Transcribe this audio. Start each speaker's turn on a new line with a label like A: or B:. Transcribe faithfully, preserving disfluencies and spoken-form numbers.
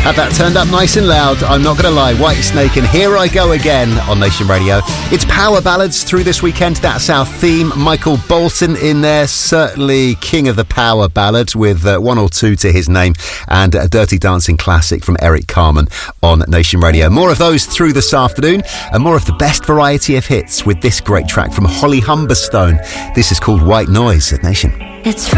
A: Had that turned up nice and loud. I'm not going to lie. White Snake and Here I Go Again on Nation Radio. It's power ballads through this weekend. That's our theme. Michael Bolton in there, certainly king of the power ballads, with uh, one or two to his name, and a Dirty Dancing classic from Eric Carmen on Nation Radio. More of those through this afternoon, and more of the best variety of hits with this great track from Holly Humberstone. This is called White Noise at Nation.
B: It's